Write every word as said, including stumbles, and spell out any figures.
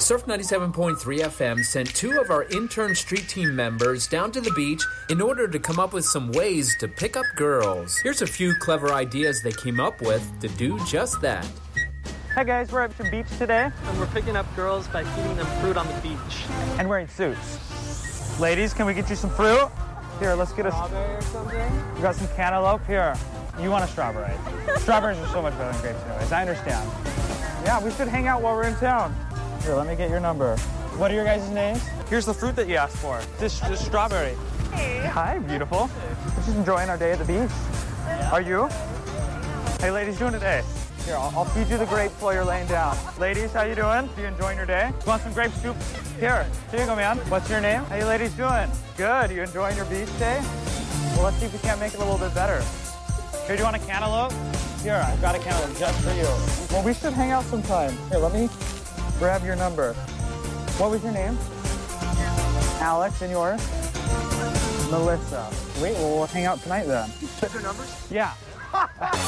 Surf ninety-seven point three F M sent two of our intern street team members down to the beach in order to come up with some ways to pick up girls. Here's a few clever ideas they came up with to do just that. Hey guys, we're at the beach today. And we're picking up girls by feeding them fruit on the beach. And wearing suits. Ladies, can we get you some fruit? Here, let's get a... Strawberry or something? We got some cantaloupe. Here, you want a strawberry. Strawberries are so much better than grapes anyways, I understand. Yeah, we should hang out while we're in town. Here, let me get your number. What are your guys' names? Here's the fruit that you asked for. This is strawberry. Hey. Hi, beautiful. We're just enjoying our day at the beach. Are you? Hey, ladies, doing today? Here, I'll, I'll feed you the grapes while you're laying down. Ladies, how you doing? Are you enjoying your day? You want some grape soup? Here, here you go, man. What's your name? How you ladies doing? Good. You enjoying your beach day? Well, let's see if we can't make it a little bit better. Here, do you want a cantaloupe? Here, I've got a cantaloupe just for you. Well, we should hang out sometime. Here, let me grab your number. What was your name? Alex, and yours? Melissa. Wait, well, we'll hang out tonight then. Your numbers? Yeah.